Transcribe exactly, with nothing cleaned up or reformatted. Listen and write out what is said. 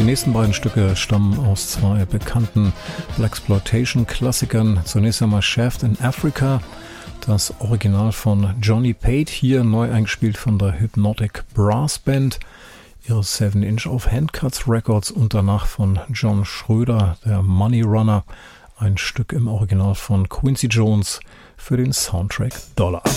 nächsten beiden Stücke stammen aus zwei bekannten Blaxploitation-Klassikern. Zunächst einmal Shaft in Africa, das Original von Johnny Pate, hier neu eingespielt von der Hypnotic Brass Band, ihre seven inch auf Handcuts Records, und danach von John Schröder, der Money Runner, ein Stück im Original von Quincy Jones für den Soundtrack Dollar.